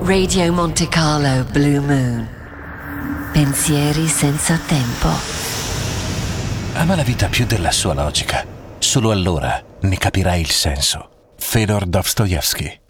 Radio Monte Carlo Blue Moon. Pensieri senza tempo. Ama la vita più della sua logica. Solo allora ne capirai il senso. Fedor Dostoevskij.